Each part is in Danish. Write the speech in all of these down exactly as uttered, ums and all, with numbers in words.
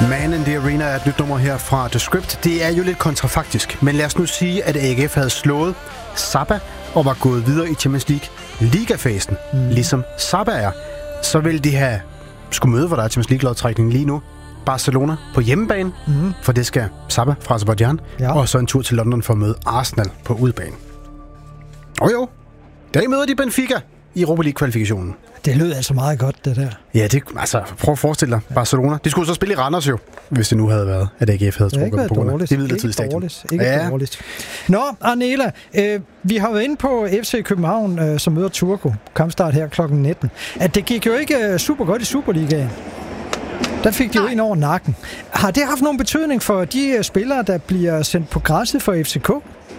Man in the Arena er et nyt nummer her fra The Script. Det er jo lidt kontrafaktisk, men lad os nu sige, at A G F havde slået Saba og var gået videre i Champions League ligafasen, mm. ligesom Saba er. Så ville de have skulle møde, hvor der er Champions League-lodtrækning lige nu. Barcelona på hjemmebane, mm. for det skal Saba fra Azerbaijan, ja. Og så en tur til London for at møde Arsenal på udebane. Og jo, der møder de Benfica i Europa League-kvalifikationen. Det lød altså meget godt, det der. Ja, det, altså, prøv at forestille dig. Barcelona. De skulle så spille i Randers jo, hvis det nu havde været, at A G F havde trukket på grund af det midlertidige stadion. Ikke ja. dårligt. Nå, Arnela, øh, vi har været inde på F C København, øh, som møder Turku. Kampstart her klokken nitten. At det gik jo ikke øh, super godt i Superligaen. Der fik de Nej. jo en over nakken. Har det haft nogen betydning for de øh, spillere, der bliver sendt på græsset for F C K?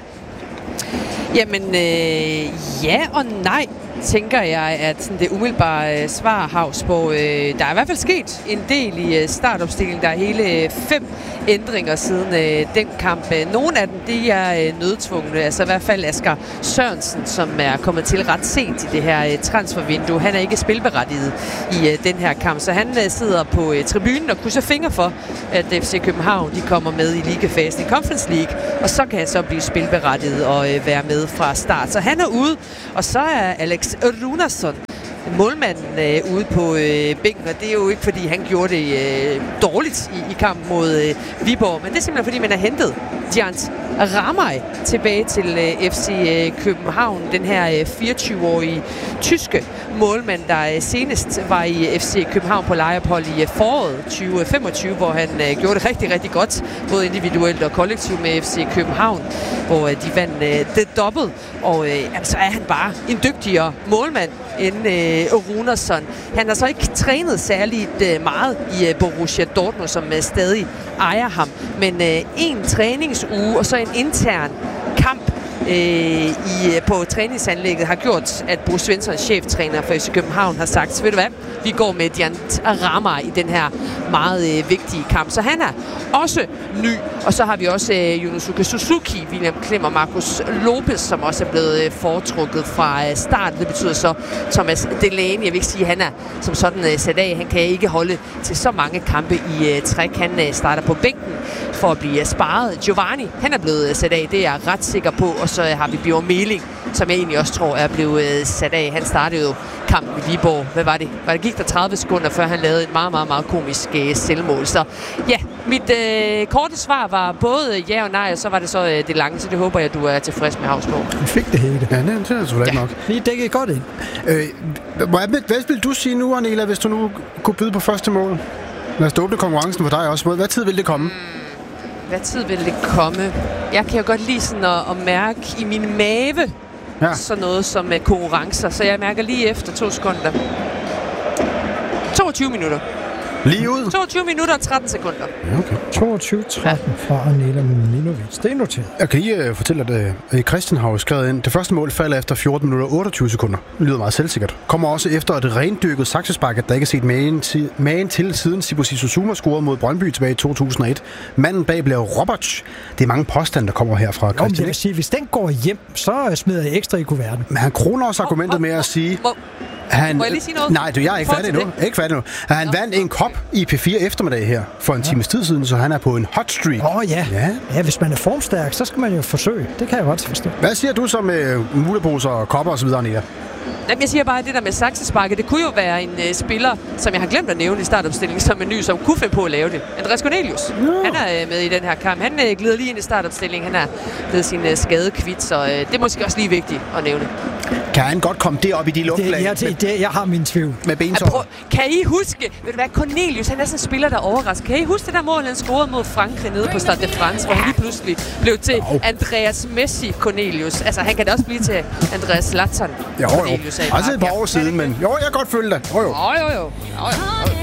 Jamen, øh, ja og nej, tænker jeg, at sådan det umiddelbare svar, Hausborg. Øh, der er i hvert fald sket en del i startopstillingen. Der er hele fem ændringer siden øh, den kamp. Nogle af dem, de er øh, nødtvungne. Altså i hvert fald Asger Sørensen, som er kommet til ret sent i det her øh, transfervindue. Han er ikke spilberettiget i øh, den her kamp, så han øh, sidder på øh, tribunen og krydser fingre for, at F C København de kommer med i ligafasen i Conference League, og så kan han så blive spilberettiget og øh, være med fra start. Så han er ude, og så er Alex Runarsson, målmanden, øh, ude på øh, bænken, og det er jo ikke, fordi han gjorde det øh, dårligt i, i kampen mod øh, Viborg, men det er simpelthen, fordi man har hentet Jans Ramay tilbage til øh, F C øh, København, den her øh, fireogtyve-årige tyske målmand, der øh, senest var i F C København på lejeophold i øh, foråret tyve femogtyve, hvor han øh, gjorde det rigtig, rigtig godt, både individuelt og kollektivt med F C København, hvor øh, de vandt øh, det dobbelt, og øh, jamen, så er han bare en dygtigere målmand end øh, Runarsson. Han har så ikke trænet særligt øh, meget i øh, Borussia Dortmund, som øh, stadig ejer ham, men øh, en træningsuge og så en intern kamp øh, i, på træningsanlægget har gjort, at Bo Svensson, cheftræner for F C København, har sagt, ved du hvad, vi går med Jans Ramay i den her meget øh, vigtige kamp. Så han er også ny, og så har vi også øh, Yunosuke Suzuki, William Klem og Marcus Lopez, som også er blevet øh, foretrukket fra øh, start. Det betyder så Thomas Delaney, jeg vil ikke sige, at han er som sådan øh, sat af. Han kan ikke holde til så mange kampe i øh, træk. Han øh, starter på bænken for at blive øh, sparet. Giovanni, han er blevet øh, sat af, det er jeg ret sikker på. Og så øh, har vi Bjørn Meling, som jeg egentlig også tror er blevet øh, sat af. Han startede jo kampen i Viborg. Hvad var det? Var det gik der tredive sekunder, før han lavede et meget, meget, meget komisk øh, selvmål. Så ja, mit øh, korte svar var både ja og nej, og så var det så øh, det lange, så det håber jeg, du er tilfreds med, Hausborg. Vi fik det hele. Ja, det er selvfølgelig ja. nok. Vi dækkede godt ind. Øh, hvad, hvad vil du sige nu, Arnela, hvis du nu kunne byde på første mål? Lad os åbne konkurrencen for dig også. Hvad tid vil det komme? Hmm, hvad tid vil det komme? Jeg kan jo godt lide sådan at, at mærke i min mave, ja. Sådan noget som uh, konkurrencer, så jeg mærker lige efter to sekunder. toogtyve minutter. Lige ud? toogtyve minutter og tretten sekunder. Ja, okay. toogtyve tretten ja. Fra Arnela Muminovic. Det er noteret. Jeg kan lige uh, fortælle, at uh, Christian har jo skrevet ind. Det første mål falder efter fjorten minutter og otteogtyve sekunder. Det lyder meget selvsikkert. Kommer også efter et rendyrket saksespark, at der ikke er set magen til, magen til siden Sibusi Suzuma scorede mod Brøndby tilbage i to tusind og et. Manden bag bliver Roberts. Det er mange påstande, der kommer her fra Christian. Jo, jeg vil sige, hvis den går hjem, så smider jeg ekstra i kuverten. Men han kroner også argumentet med at sige... Han, Må jeg lige sige noget? Nej, du, jeg er ikke færdig nu. Ikke færdig nu. Han Nå. vandt en kop i P fire eftermiddag her for en ja. times tid siden, så han er på en hot streak. Åh oh, ja. ja. Ja, hvis man er formstærk, så skal man jo forsøge. Det kan jeg godt forstå. Hvad siger du så med muleposer og kopper og så videre, Nia? Jamen, jeg siger bare, at det der med saksesparket, det kunne jo være en uh, spiller, som jeg har glemt at nævne i startopstillingen, som en ny, som kunne finde på at lave det. Andreas Cornelius. Ja. Han er uh, med i den her kamp. Han uh, glider lige ind i startopstillingen. Han er blevet sin uh, skade kvit, så uh, det er måske også lige vigtigt at nævne. Kan han godt komme derop i de luftlag? Det, jeg, det, jeg har min tvivl. Med bensår. Kan I huske, ved du hvad, Cornelius, han er sådan en spiller, der overrasker. Kan I huske det der mål, han scorede mod Frankrig nede på Stade de France, hvor han lige pludselig blev til Andreas Messi Cornelius. Altså, han kan da også blive til Andreas Zlatan jo, Cornelius. Jo, altså et par år siden, men jo, jeg kan godt følge dig. Jo, jo. Jo, jo, jo. jo, jo.